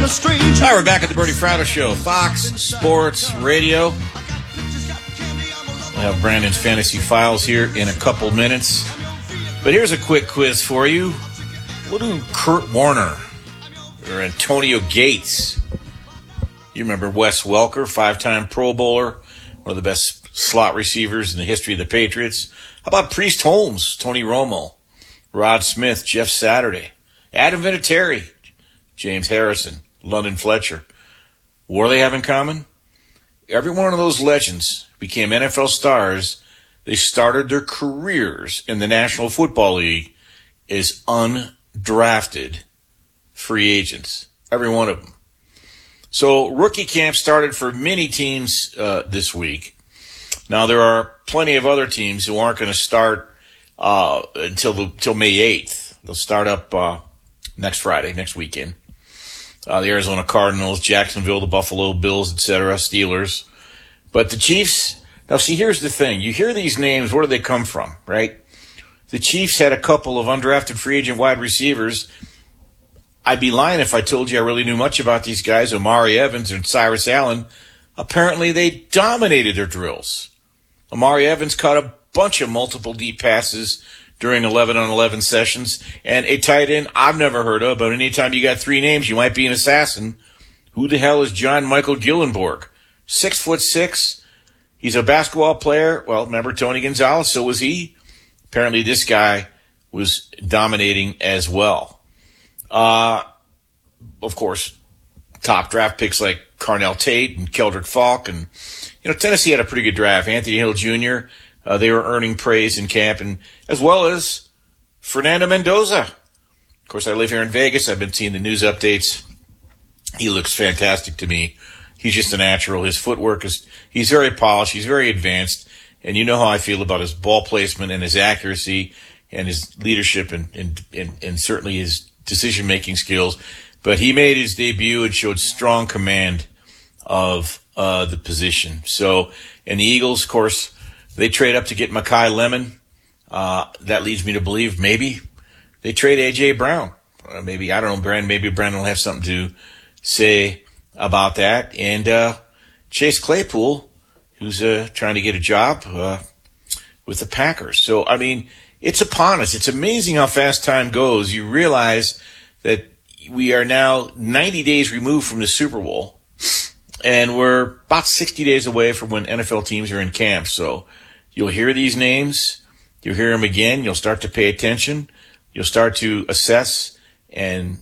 a stranger. Hi, we're back at the Bernie Fratto Show, Fox Sports Radio. We'll have Brandon's Fantasy Files here in a couple minutes. But here's a quick quiz for you. What do Kurt Warner or Antonio Gates, you remember Wes Welker, 5-time Pro Bowler, one of the best slot receivers in the history of the Patriots. How about Priest Holmes, Tony Romo, Rod Smith, Jeff Saturday, Adam Vinatieri, James Harrison, London Fletcher? What do they have in common? Every one of those legends became NFL stars. They started their careers in the National Football League as undrafted free agents. Every one of them. So rookie camp started for many teams this week. Now there are plenty of other teams who aren't going to start until May 8th. They'll start up next Friday, next weekend. The Arizona Cardinals, Jacksonville, the Buffalo Bills, etc., Steelers. But the Chiefs, now see, here's the thing. You hear these names, where do they come from, right? The Chiefs had a couple of undrafted free agent wide receivers. I'd be lying if I told you I really knew much about these guys, Omari Evans and Cyrus Allen. Apparently they dominated their drills. Omari Evans caught a bunch of multiple deep passes during 11-on-11 sessions, and a tight end I've never heard of, but anytime you got three names, you might be an assassin. Who the hell is John Michael Gillenborg? 6'6". He's a basketball player. Well, remember Tony Gonzalez? So was he. Apparently this guy was dominating as well. Of course, top draft picks like Carnell Tate and Keldrick Falk. And, Tennessee had a pretty good draft. Anthony Hill Jr., they were earning praise in camp, and as well as Fernando Mendoza. Of course, I live here in Vegas. I've been seeing the news updates. He looks fantastic to me. He's just a natural. His footwork he's very polished. He's very advanced. And you know how I feel about his ball placement and his accuracy and his leadership and certainly his decision-making skills. But he made his debut and showed strong command of the position. So, and the Eagles, of course, they trade up to get Mekhi Lemon. That leads me to believe maybe they trade A.J. Brown. Maybe, I don't know, Brandon. Maybe Brandon will have something to say about that. And Chase Claypool, who's trying to get a job with the Packers. So, I mean, it's upon us. It's amazing how fast time goes. You realize that we are now 90 days removed from the Super Bowl, and we're about 60 days away from when NFL teams are in camp. So you'll hear these names. You'll hear them again. You'll start to pay attention. You'll start to assess and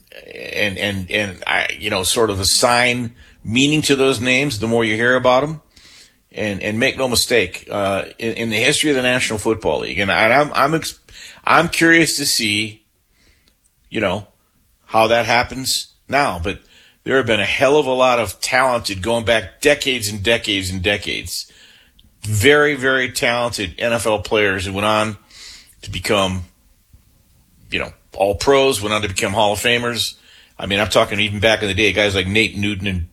sort of assign meaning to those names the more you hear about them. And make no mistake, in the history of the National Football League, and I'm curious to see, how that happens now. But there have been a hell of a lot of talented, going back decades and decades and decades, very, very talented NFL players who went on to become, all pros, went on to become Hall of Famers. I mean, I'm talking even back in the day, guys like Nate Newton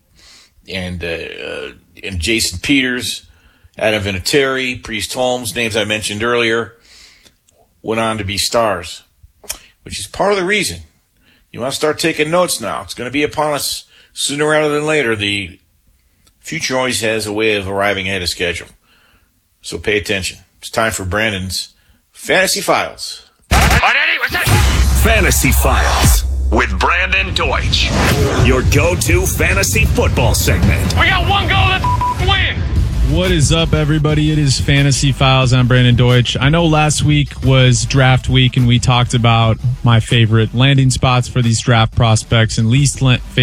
and Jason Peters, Adam Vinatieri, Priest Holmes, names I mentioned earlier, went on to be stars, which is part of the reason. You want to start taking notes now. It's going to be upon us sooner rather than later. The future always has a way of arriving ahead of schedule. So pay attention. It's time for Brandon's Fantasy Files. Fantasy Files with Brandon Deutsch, your go-to fantasy football segment. We got one goal to win. What is up, everybody? It is Fantasy Files. I'm Brandon Deutsch. I know last week was draft week, and we talked about my favorite landing spots for these draft prospects and least